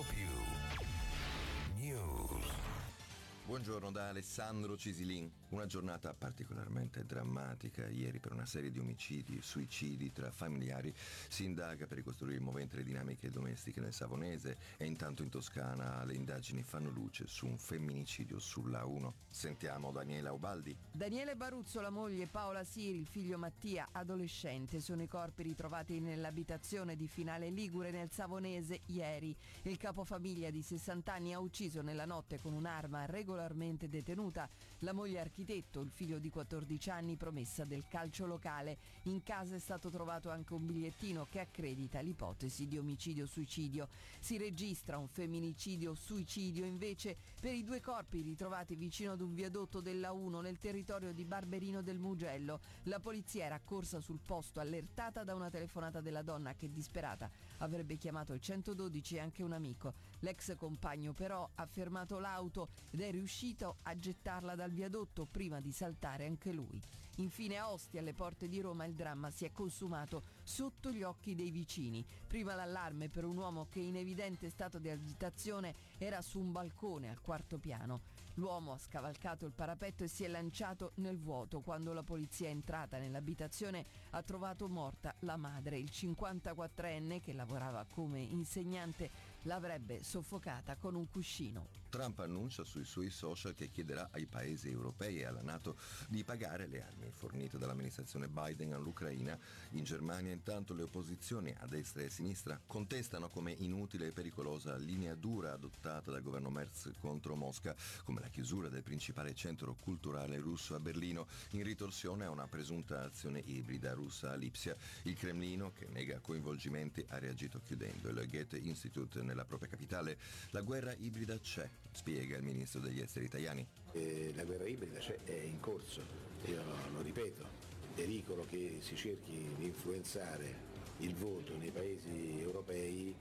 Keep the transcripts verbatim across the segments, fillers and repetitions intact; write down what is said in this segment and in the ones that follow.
Più News. Buongiorno da Alessandro Cisilin. Una giornata particolarmente drammatica ieri per una serie di omicidi e suicidi tra familiari. Si indaga per ricostruire moventi le dinamiche domestiche nel Savonese e intanto in Toscana le indagini fanno luce su un femminicidio sull'A uno. Sentiamo Daniela Ubaldi. Daniele Baruzzo, la moglie Paola Siri, il figlio Mattia, adolescente, sono i corpi ritrovati nell'abitazione di Finale Ligure nel Savonese ieri. Il capofamiglia di sessanta anni ha ucciso nella notte con un'arma regolarmente detenuta la moglie architetto, il figlio di quattordici anni, promessa del calcio locale. In casa è stato trovato anche un bigliettino che accredita l'ipotesi di omicidio-suicidio. Si registra un femminicidio-suicidio invece per i due corpi ritrovati vicino ad un viadotto dell'A uno nel territorio di Barberino del Mugello. La polizia era accorsa sul posto allertata da una telefonata della donna che disperata avrebbe chiamato il centododici e anche un amico. L'ex compagno però ha fermato l'auto ed è riuscito a gettarla dal viadotto prima di saltare anche lui. Infine a Ostia, alle porte di Roma, il dramma si è consumato sotto gli occhi dei vicini. Prima l'allarme per un uomo che in evidente stato di agitazione era su un balcone al quarto piano. L'uomo ha scavalcato il parapetto e si è lanciato nel vuoto. Quando la polizia è entrata nell'abitazione ha trovato morta la madre. Il cinquantaquattrenne, che lavorava come insegnante, l'avrebbe soffocata con un cuscino. Trump annuncia sui suoi social che chiederà ai paesi europei e alla NATO di pagare le armi fornite dall'amministrazione Biden all'Ucraina. In Germania intanto le opposizioni a destra e a sinistra contestano come inutile e pericolosa linea dura adottata dal governo Merz contro Mosca, come la chiusura del principale centro culturale russo a Berlino, in ritorsione a una presunta azione ibrida russa a Lipsia. Il Cremlino, che nega coinvolgimenti, ha reagito chiudendo il Goethe Institute nella propria capitale. La guerra ibrida c'è, spiega il ministro degli esteri Tajani. Eh, la guerra ibrida c'è, è in corso, io lo, lo ripeto, è pericolo che si cerchi di influenzare il voto nei paesi europei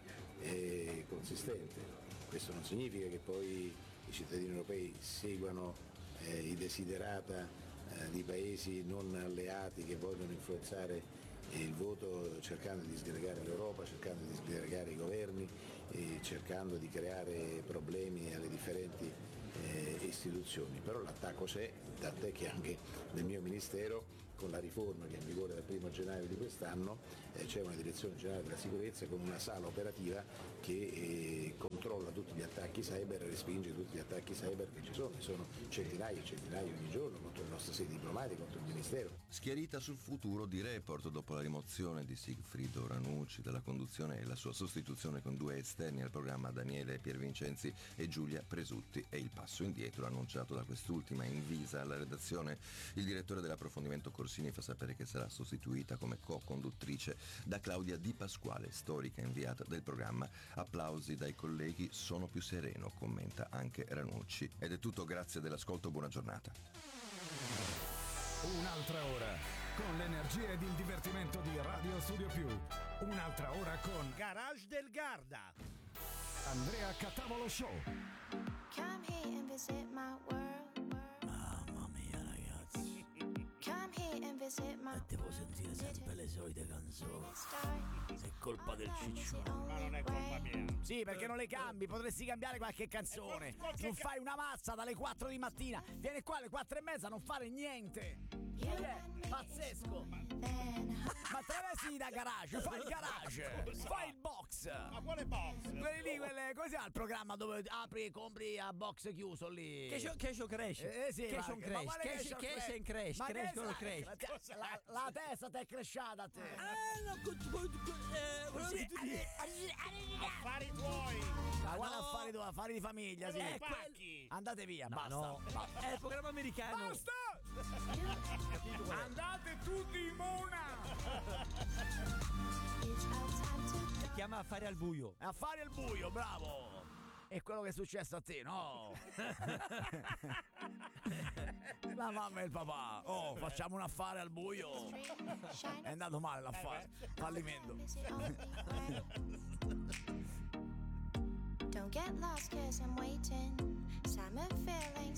è consistente. Questo non significa che poi i cittadini europei seguano eh, i desiderata eh, di paesi non alleati che vogliono influenzare il voto cercando di sgregare l'Europa, cercando di sgregare i governi e cercando di creare problemi alle differenti eh, istituzioni. Però l'attacco c'è, tant'è che anche nel mio ministero, con la riforma che è in vigore dal primo gennaio di quest'anno, eh, c'è una direzione generale della sicurezza con una sala operativa che eh, controlla tutti gli attacchi cyber e respinge tutti gli attacchi cyber che ci sono, sono centinaia e centinaia ogni giorno contro le nostre sedi diplomatiche, contro il Ministero. Schiarita sul futuro di Report dopo la rimozione di Sigfrido Ranucci dalla conduzione e la sua sostituzione con due esterni al programma, Daniele Piervincenzi e Giulia Presutti, e il passo indietro annunciato da quest'ultima in visa alla redazione. Il direttore dell'approfondimento Corsini fa sapere che sarà sostituita come co-conduttrice da Claudia Di Pasquale, storica inviata del programma. Applausi dai colleghi, sono più sereno, commenta anche Ranucci. Ed è tutto, grazie dell'ascolto, buona giornata. Un'altra ora con l'energia ed il divertimento di Radio Studio Più. Un'altra ora con Garage del Garda. Andrea Catavolo Show. Come here and visit my world. Mamma mia ragazzi, Come here and visit my e devo sentire sempre le solite canzoni. È colpa del ciccione. Ma non è colpa mia. Sì, perché non le cambi? Potresti cambiare qualche canzone. Non fai una mazza dalle quattro di mattina. Vieni qua alle quattro e mezza a non fare niente. Yeah, pazzesco. Ma travesti da garage, fai il garage, fai il box. Ma quale box? Quelli lì, quelle, cos'è il programma dove apri e compri a box chiuso lì? Che c'è, che c'è cresce? Eh sì, che ma- c'è un ma cresce? quale Che cresce c'è un che c'è in cresce? Ma Cresce che o non sai? cresce? La, la, la testa ti è cresciata a te. Ah, no, co- co- co- eh, volevo che tu dici- Affari tuoi. Ma guarda, no. affari, tuoi, affari di famiglia, sì. Eh, pacchi. Andate via, No, basta. no. Basta. È il programma americano. Basta! Andate tutti in mona. Si chiama Affari al buio. Affari al buio, bravo! È quello che è successo a te, no? La mamma e il papà. Oh, facciamo un affare al buio. È andato male l'affare. Fallimento. Don't get lost 'cause I'm waiting. Summer feeling